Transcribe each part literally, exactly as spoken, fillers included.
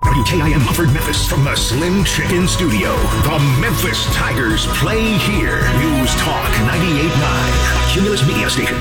W K I M Mumford, Memphis, from the Slim Chicken Studio. The Memphis Tigers play here. News Talk ninety-eight point nine, a Cumulus Media Station.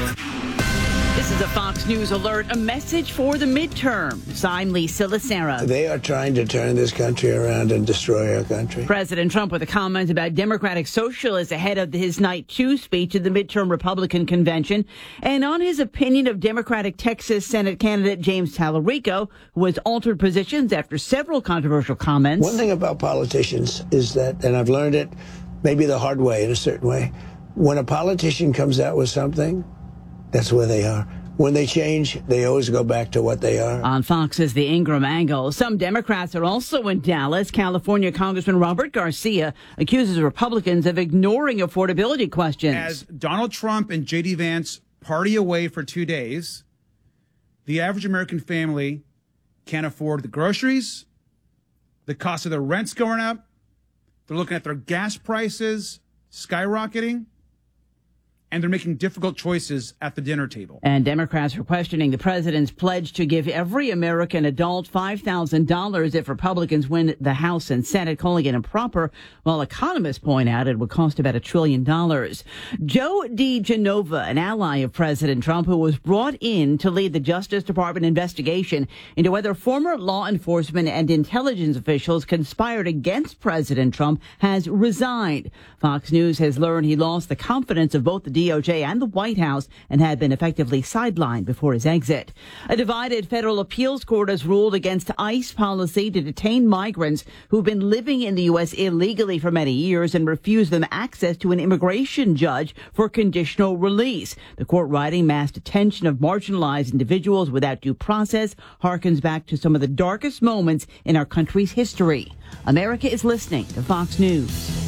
This is a Fox News alert, a message for the midterms. I'm Lisa Lacera. They are trying to turn this country around and destroy our country. President Trump with a comment about Democratic Socialists ahead of his night two speech at the midterm Republican convention, and on his opinion of Democratic Texas Senate candidate James Tallarico, who has altered positions after several controversial comments. One thing about politicians is that, and I've learned it maybe the hard way in a certain way, when a politician comes out with something, that's where they are. When they change, they always go back to what they are. On Fox's The Ingram Angle, some Democrats are also in Dallas. California Congressman Robert Garcia accuses Republicans of ignoring affordability questions. As Donald Trump and J D Vance party away for two days, the average American family can't afford the groceries, the cost of their rent's going up, they're looking at their gas prices skyrocketing, and they're making difficult choices at the dinner table. And Democrats are questioning the president's pledge to give every American adult five thousand dollars if Republicans win the House and Senate, calling it improper, while economists point out it would cost about a trillion dollars. Joe DiGenova, an ally of President Trump, who was brought in to lead the Justice Department investigation into whether former law enforcement and intelligence officials conspired against President Trump, has resigned. Fox News has learned he lost the confidence of both the D O J and the White House and had been effectively sidelined before his exit. A divided federal appeals court has ruled against ICE policy to detain migrants who've been living in the U S illegally for many years and refuse them access to an immigration judge for conditional release. The court writing mass detention of marginalized individuals without due process harkens back to some of the darkest moments in our country's history. America is listening to Fox News.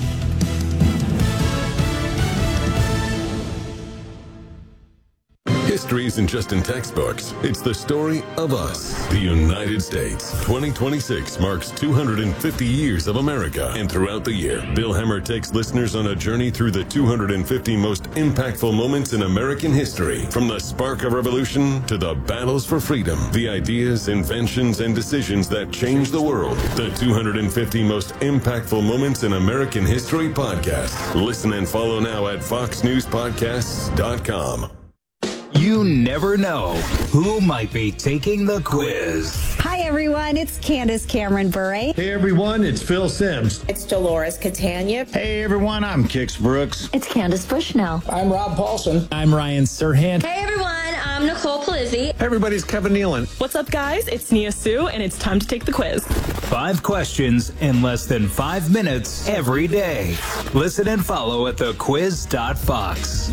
History isn't just in textbooks. It's the story of us, the United States. twenty twenty-six marks two hundred fifty years of America. And throughout the year, Bill Hemmer takes listeners on a journey through the two hundred fifty most impactful moments in American history. From the spark of revolution to the battles for freedom, the ideas, inventions, and decisions that changed the world. The two hundred fifty most impactful moments in American history podcast. Listen and follow now at fox news podcasts dot com. You never know who might be taking the quiz. Hi, everyone. It's Candace Cameron Bure. Hey, everyone. It's Phil Sims. It's Dolores Catania. Hey, everyone. I'm Kix Brooks. It's Candace Bushnell. I'm Rob Paulson. I'm Ryan Serhant. Hey, everyone. I'm Nicole Palizzi. Hey, everybody's Kevin Nealon. What's up, guys? It's Nia Sue, and it's time to take the quiz. Five questions in less than five minutes every day. Listen and follow at the quiz dot fox.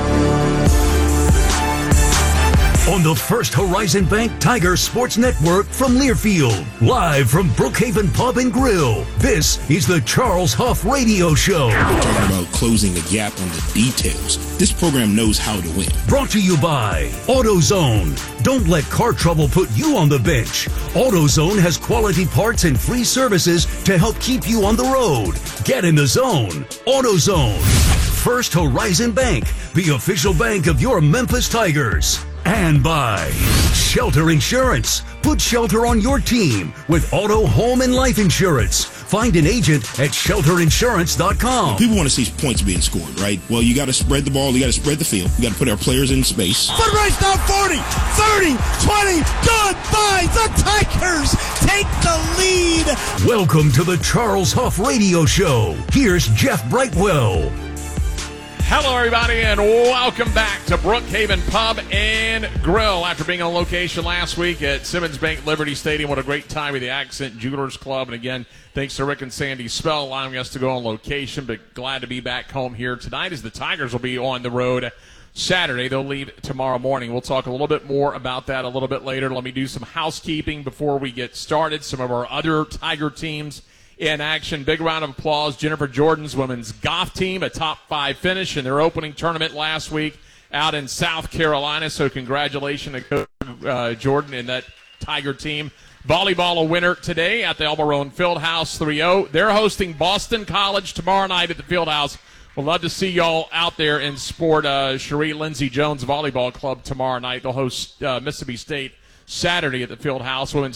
On the First Horizon Bank Tiger Sports Network from Learfield, live from Brookhaven Pub and Grill, this is the Charles Huff Radio Show. We're talking about closing the gap on the details. This program knows how to win. Brought to you by AutoZone. Don't let car trouble put you on the bench. AutoZone has quality parts and free services to help keep you on the road. Get in the zone. AutoZone. First Horizon Bank, the official bank of your Memphis Tigers. And by Shelter Insurance. Put shelter on your team with auto, home, and life insurance. Find an agent at shelter insurance dot com. People want to see points being scored, right? Well, you got to spread the ball. You got to spread the field. You got to put our players in space. Foot race down forty, thirty, twenty. Goodbye. The Tigers take the lead. Welcome to the Charles Huff Radio Show. Here's Jeff Brightwell. Hello, everybody, and welcome back to Brookhaven Pub and Grill. After being on location last week at Simmons Bank Liberty Stadium, what a great time with the Accent Jewelers Club. And again, thanks to Rick and Sandy Spell allowing us to go on location, but glad to be back home here tonight as the Tigers will be on the road Saturday. They'll leave tomorrow morning. We'll talk a little bit more about that a little bit later. Let me do some housekeeping before we get started. Some of our other Tiger teams in action. Big round of applause. Jennifer Jordan's women's golf team, a top five finish in their opening tournament last week out in South Carolina. So congratulations to Coach uh, Jordan and that Tiger team. Volleyball a winner today at the El Barone Fieldhouse three oh. They're hosting Boston College tomorrow night at the Fieldhouse. We'd love to see y'all out there in sport. Uh, Cherie Lindsey Jones Volleyball Club tomorrow night. They'll host uh, Mississippi State Saturday at the Fieldhouse. Women's